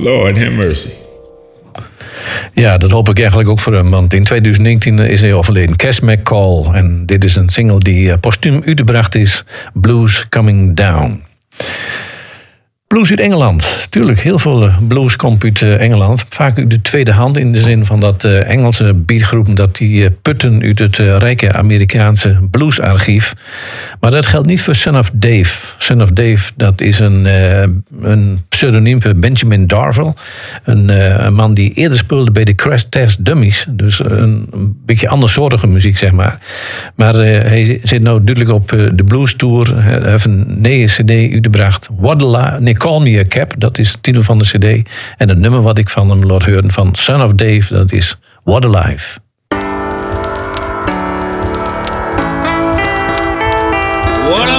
Lord have mercy. Ja, dat hoop ik eigenlijk ook voor hem, want in 2019 is hij overleden. Cass McCall. En dit is een single die postuum uitgebracht is. Blues Coming Down. Blues uit Engeland. Tuurlijk, heel veel blues komt uit Engeland. Vaak uit de tweede hand, in de zin van dat Engelse beatgroepen dat die putten uit het rijke Amerikaanse bluesarchief. Maar dat geldt niet voor Son of Dave. Son of Dave, dat is een pseudoniem voor Benjamin Darville. Een man die eerder speelde bij de Crash Test Dummies. Dus een beetje andersoortige muziek, zeg maar. Maar hij zit nou duidelijk op de blues tour. Hij heeft een nieuwe cd uitgebracht. Call Me a Cab, dat is de titel van de cd. En het nummer wat ik van hem laat horen van Son of Dave, dat is What a Life. What a